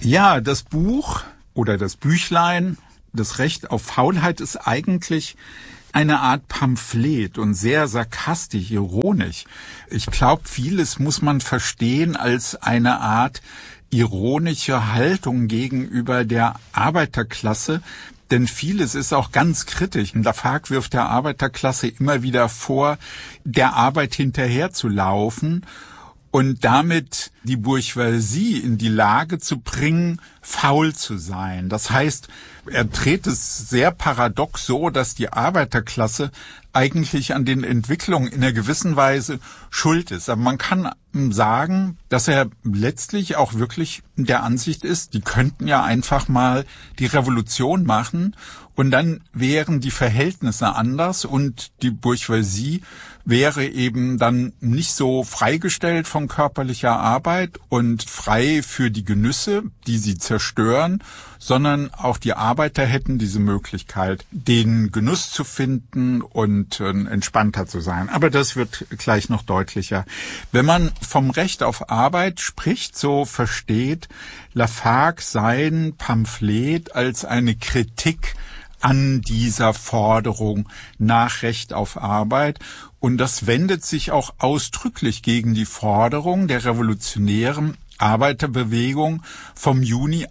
Ja, das Buch oder das Büchlein, das Recht auf Faulheit, ist eigentlich eine Art Pamphlet und sehr sarkastisch, ironisch. Ich glaube, vieles muss man verstehen als eine Art ironische Haltung gegenüber der Arbeiterklasse, denn vieles ist auch ganz kritisch. Lafargue wirft der Arbeiterklasse immer wieder vor, der Arbeit hinterherzulaufen und damit die Bourgeoisie in die Lage zu bringen, faul zu sein. Das heißt, er dreht es sehr paradox so, dass die Arbeiterklasse eigentlich an den Entwicklungen in einer gewissen Weise schuld ist. Aber man kann sagen, dass er letztlich auch wirklich der Ansicht ist, die könnten ja einfach mal die Revolution machen und dann wären die Verhältnisse anders und die Bourgeoisie wäre eben dann nicht so freigestellt von körperlicher Arbeit und frei für die Genüsse, die sie zerstören, sondern auch die Arbeiter hätten diese Möglichkeit, den Genuss zu finden und entspannter zu sein. Aber das wird gleich noch deutlicher. Wenn man vom Recht auf Arbeit spricht, so versteht Lafargue sein Pamphlet als eine Kritik an dieser Forderung nach Recht auf Arbeit. Und das wendet sich auch ausdrücklich gegen die Forderung der revolutionären Arbeiterbewegung vom Juni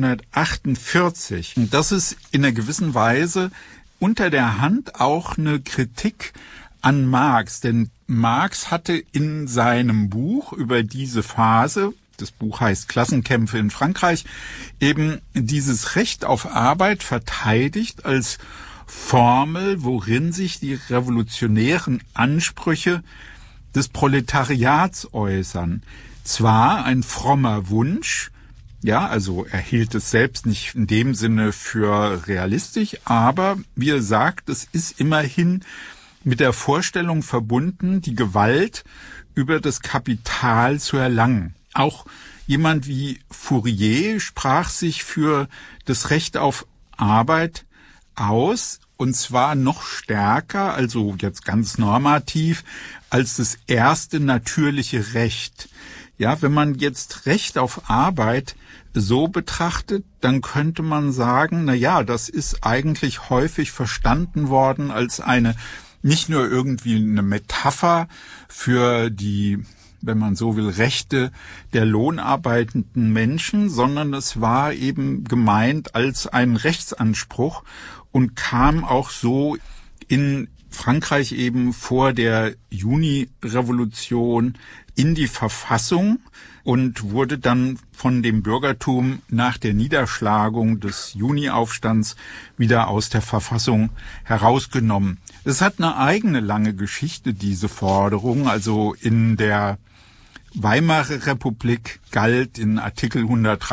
1848. Und das ist in einer gewissen Weise unter der Hand auch eine Kritik an Marx. Denn Marx hatte in seinem Buch über diese Phase, das Buch heißt Klassenkämpfe in Frankreich, eben dieses Recht auf Arbeit verteidigt als Formel, worin sich die revolutionären Ansprüche des Proletariats äußern. Zwar ein frommer Wunsch, ja, also er hielt es selbst nicht in dem Sinne für realistisch, aber wie er sagt, es ist immerhin mit der Vorstellung verbunden, die Gewalt über das Kapital zu erlangen. Auch jemand wie Fourier sprach sich für das Recht auf Arbeit aus, und zwar noch stärker, also jetzt ganz normativ, als das erste natürliche Recht. Ja, wenn man jetzt Recht auf Arbeit so betrachtet, dann könnte man sagen, na ja, das ist eigentlich häufig verstanden worden als eine, nicht nur irgendwie eine Metapher für die, wenn man so will, Rechte der lohnarbeitenden Menschen, sondern es war eben gemeint als ein Rechtsanspruch und kam auch so in Frankreich eben vor der Juni-Revolution in die Verfassung und wurde dann von dem Bürgertum nach der Niederschlagung des Juni-Aufstands wieder aus der Verfassung herausgenommen. Es hat eine eigene lange Geschichte, diese Forderung. Also in der Weimarer Republik galt in Artikel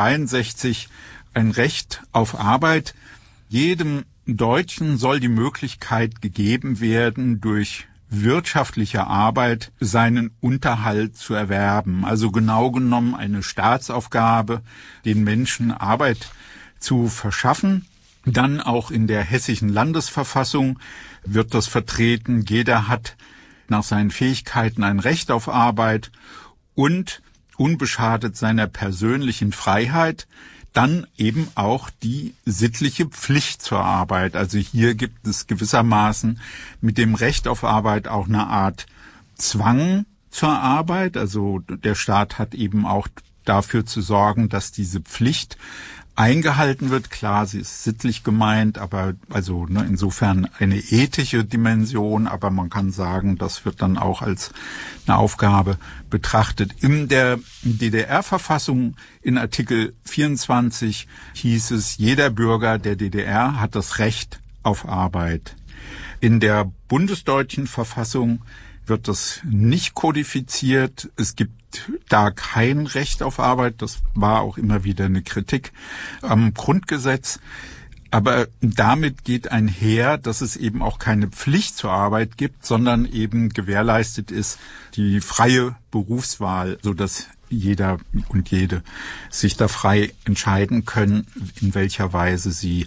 163 ein Recht auf Arbeit. Jedem Deutschen soll die Möglichkeit gegeben werden, durch wirtschaftliche Arbeit seinen Unterhalt zu erwerben. Also genau genommen eine Staatsaufgabe, den Menschen Arbeit zu verschaffen. Dann auch in der hessischen Landesverfassung wird das vertreten. Jeder hat nach seinen Fähigkeiten ein Recht auf Arbeit und unbeschadet seiner persönlichen Freiheit dann eben auch die sittliche Pflicht zur Arbeit. Also hier gibt es gewissermaßen mit dem Recht auf Arbeit auch eine Art Zwang zur Arbeit. Also der Staat hat eben auch dafür zu sorgen, dass diese Pflicht eingehalten wird. Klar, sie ist sittlich gemeint, aber also insofern eine ethische Dimension, aber man kann sagen, das wird dann auch als eine Aufgabe betrachtet. In der DDR-Verfassung in Artikel 24 hieß es, jeder Bürger der DDR hat das Recht auf Arbeit. In der bundesdeutschen Verfassung wird das nicht kodifiziert. Es gibt da kein Recht auf Arbeit. Das war auch immer wieder eine Kritik am Grundgesetz. Aber damit geht einher, dass es eben auch keine Pflicht zur Arbeit gibt, sondern eben gewährleistet ist die freie Berufswahl, sodass jeder und jede sich da frei entscheiden können, in welcher Weise sie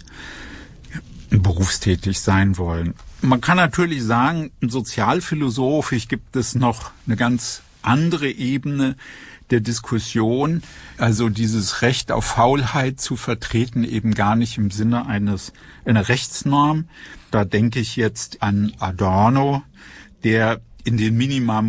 berufstätig sein wollen. Man kann natürlich sagen, sozialphilosophisch gibt es noch eine ganz andere Ebene der Diskussion, also dieses Recht auf Faulheit zu vertreten, eben gar nicht im Sinne einer Rechtsnorm. Da denke ich jetzt an Adorno, der in den Minima